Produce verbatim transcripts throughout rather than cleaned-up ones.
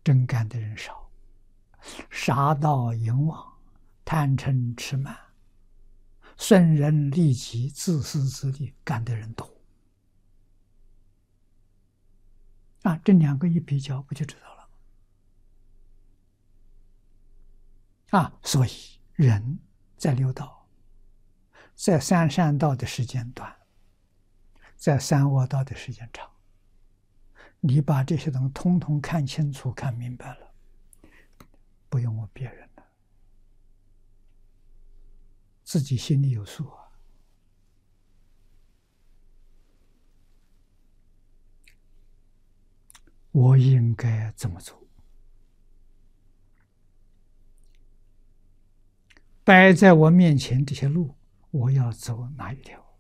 真干的人少，杀盗淫妄、贪嗔痴慢、损人利己、自私自利干的人多。啊，这两个一比较，不就知道了？啊，所以人在六道，在三善道的时间短，在三恶道的时间长。你把这些东西通通看清楚、看明白了，不用问别人了，自己心里有数啊。我应该怎么做？摆在我面前这些路，我要走哪一条？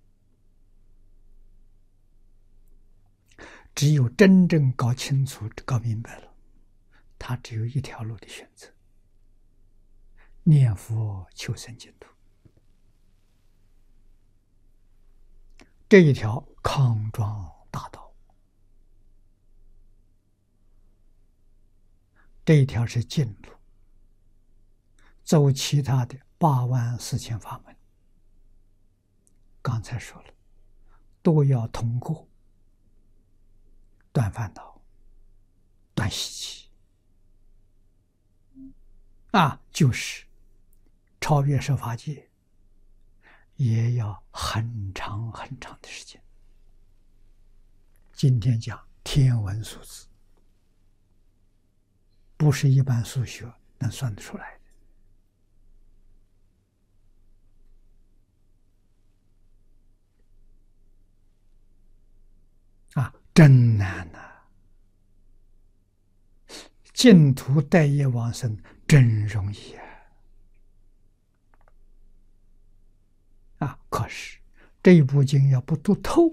只有真正搞清楚、搞明白了，他只有一条路的选择：念佛求生净土。这一条康庄大道，这一条是近路。走其他的八万四千法门，刚才说了，都要通过断烦恼、断习气，啊，就是超越十法界，也要很长很长的时间。今天讲天文数字，不是一般数学能算得出来的。啊，真难呐、啊！净土待业往生真容易啊！啊，可是这一部经要不读透，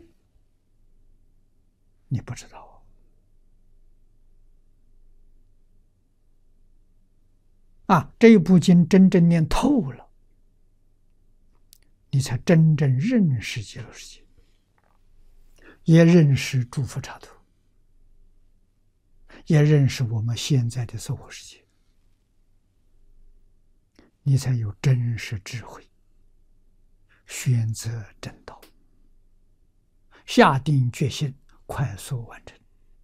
你不知道啊！这一部经真正念透了，你才真正认识极乐世界，也认识诸佛刹土，也认识我们现在的娑婆世界，你才有真实智慧，选择正道，下定决心，快速完成。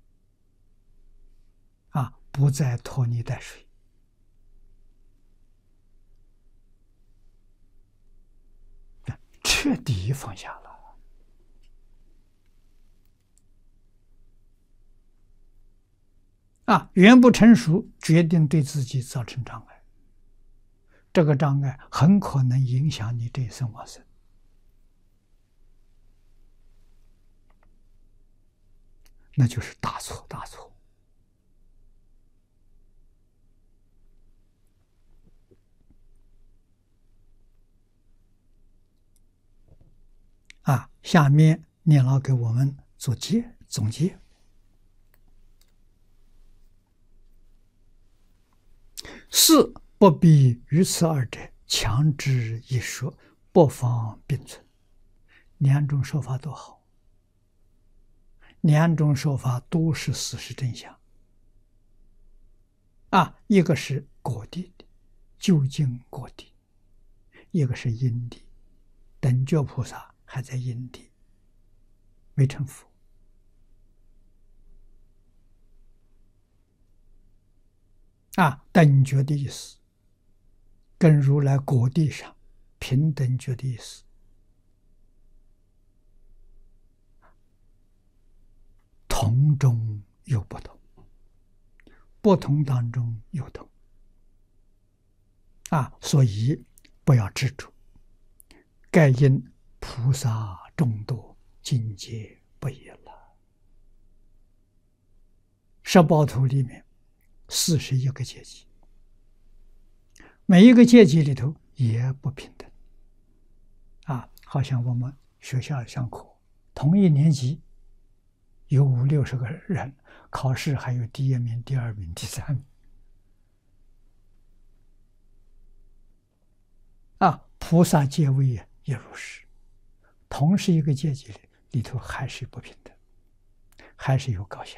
啊，不再拖泥带水。彻底放下了。啊，缘不成熟，决定对自己造成障碍。这个障碍很可能影响你这一生往生，那就是大错大错。啊，下面念老给我们做结总结。四不必于此二者强制一说，不妨并存。两种说法都好，两种说法都是事实真相。啊，一个是果地的究竟果地，一个是因地，等觉菩萨还在因地，没成佛。啊，等觉的意思跟如来果地上平等觉的意思同中有不同，不同当中有同。啊，所以不要执着，盖因菩萨众多，境界不一了。十报图里面四十一个阶级，每一个阶级里头也不平等。啊，好像我们学校上课，同一年级有五六十个人，考试还有第一名、第二名、第三名。啊，菩萨阶位也如是，同是一个阶级里里头还是不平等，还是有高下。